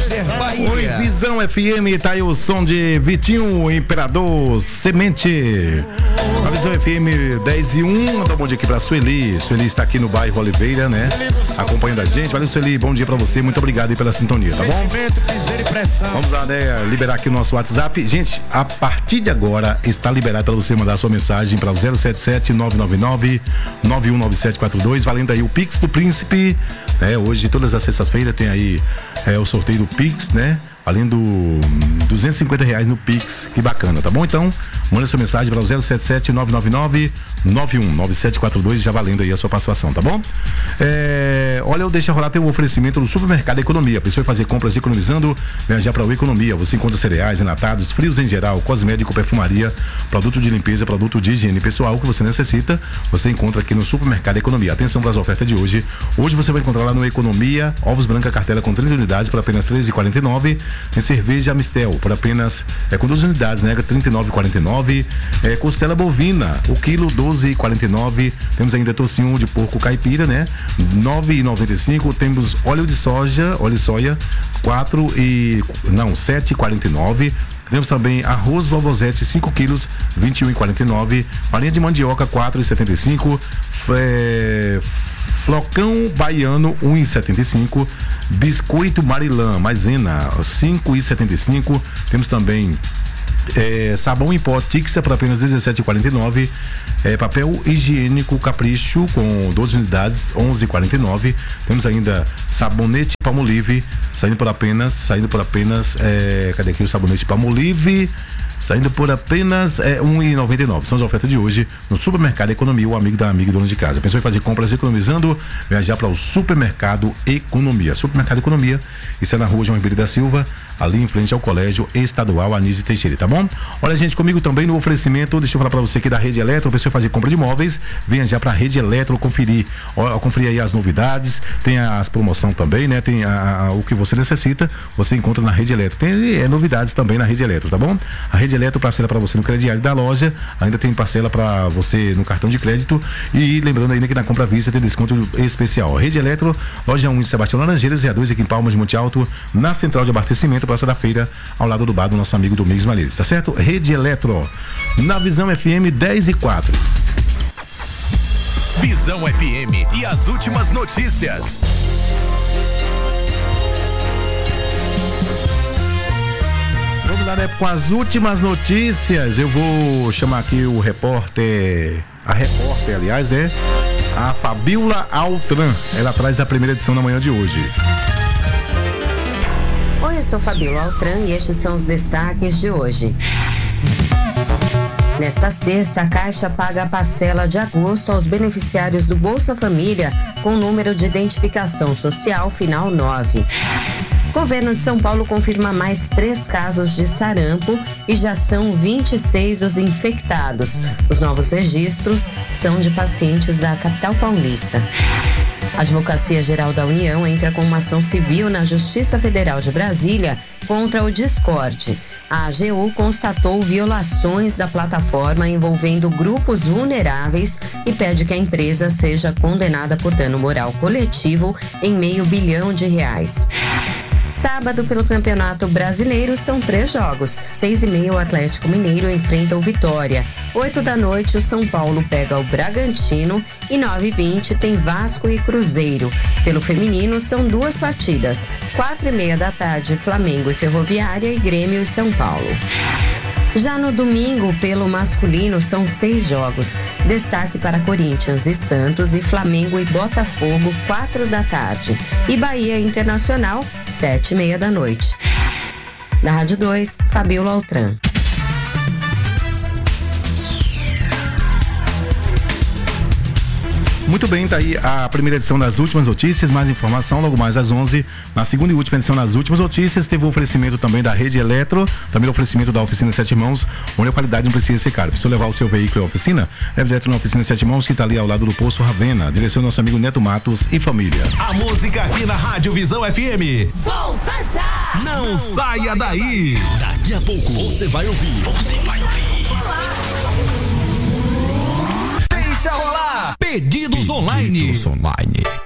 Roger Bahia. Oi, Visão FM, tá aí o som de Vitinho, Imperador Semente. A Visão FM 10 e 1, dá um bom dia aqui pra Sueli. Sueli está aqui no bairro Oliveira, né? Acompanhando a gente. Valeu, Sueli, bom dia pra você, muito obrigado aí pela sintonia, tá bom? Vamos lá, né? Liberar aqui o nosso WhatsApp. Gente, a partir de agora está liberado para você mandar sua mensagem para o 077-999-919742, valendo aí o Pix do Príncipe, né? Hoje, todas as sextas-feiras, tem aí o sorteio do Pix, né? Valendo R$250 no Pix, que bacana, tá bom? Então, manda sua mensagem para o 077-999-919742, já valendo aí a sua participação, tá bom? Olha, o Deixa Rolar tem um oferecimento do Supermercado Economia. Precisa fazer compras economizando, viajar para o Economia. Você encontra cereais, enlatados, frios em geral, cosmético, perfumaria, produto de limpeza, produto de higiene pessoal que você necessita. Você encontra aqui no Supermercado Economia. Atenção para as ofertas de hoje. Hoje você vai encontrar lá no Economia ovos branca cartela com 30 unidades por apenas R$13,49. Tem cerveja Mistel por apenas com 12 unidades, né? R$39,49. Costela bovina, o quilo R$12,49. Temos ainda tocinho de porco caipira, né? R$9,95. Temos óleo de soja R$7,49. Temos também arroz Vovozete 5 quilos, R$21,49. Farinha de mandioca R$4,75. Flocão baiano R$1,75. Biscoito Marilã Maisena R$5,75. Temos também sabão em pó Tixa por apenas R$17,49. Papel higiênico Capricho com 12 unidades R$11,49. Temos ainda sabonete Palmolive saindo por apenas cadê aqui o sabonete Palmolive? Saindo por apenas R$1,99. São as ofertas de hoje no Supermercado Economia, o amigo da amiga dona de casa. Pensou em fazer compras economizando? Viajar para o Supermercado Economia. Supermercado Economia, isso é na rua João Ribeiro da Silva, ali em frente ao Colégio Estadual Anísio Teixeira, tá bom? Olha, gente, comigo também no oferecimento, deixa eu falar para você aqui da Rede Eletro. Pensou em fazer compra de imóveis? Venha já para a Rede Eletro conferir aí as novidades, tem as promoções também, né? Tem o que você necessita, você encontra na Rede Eletro. Tem novidades também na Rede Eletro, tá bom? A Rede Eletro parcela para você no crediário da loja, ainda tem parcela para você no cartão de crédito, e lembrando ainda que na compra à vista tem desconto especial. Rede Eletro, loja 1 em Sebastião Laranjeiras e a 2 aqui em Palmas de Monte Alto, na central de abastecimento, Praça da Feira, ao lado do bar do nosso amigo Domingos Malheiro, tá certo? Rede Eletro, na Visão FM 10 e 4. Visão FM e as últimas notícias. Vamos lá, né? Com as últimas notícias, eu vou chamar aqui a repórter, aliás, né? A Fabiola Altran, ela traz da primeira edição da manhã de hoje. Oi, eu sou Fabiola Altran e estes são os destaques de hoje. Nesta sexta, a Caixa paga a parcela de agosto aos beneficiários do Bolsa Família com número de identificação social final 9. Governo de São Paulo confirma mais 3 casos de sarampo e já são 26 os infectados. Os novos registros são de pacientes da capital paulista. A Advocacia Geral da União entra com uma ação civil na Justiça Federal de Brasília contra o Discord. A AGU constatou violações da plataforma envolvendo grupos vulneráveis e pede que a empresa seja condenada por dano moral coletivo em R$500 milhão. Sábado, pelo Campeonato Brasileiro, são 3 jogos. 6h30, o Atlético Mineiro enfrenta o Vitória. 8 da noite, o São Paulo pega o Bragantino. E 9h20 tem Vasco e Cruzeiro. Pelo feminino, são 2 partidas. 4h30 da tarde, Flamengo e Ferroviária e Grêmio e São Paulo. Já no domingo, pelo masculino, são 6 jogos. Destaque para Corinthians e Santos e Flamengo e Botafogo, 4 da tarde. E Bahia Internacional, 7h30 da noite. Na Rádio 2, Fabiola Altran. Muito bem, tá aí a primeira edição das últimas notícias, mais informação logo mais às 11. Na segunda e última edição das últimas notícias, teve o oferecimento também da Rede Eletro, também o oferecimento da Oficina Sete Mãos, onde a qualidade não precisa ser cara. Precisa levar o seu veículo à oficina? Leve direto na Oficina Sete Mãos, que está ali ao lado do Poço Ravena. Direção do nosso amigo Neto Matos e família. A música aqui na Rádio Visão FM. Volta já! Não saia daí! Daqui a pouco você vai ouvir. Deixa rolar! Pedidos online.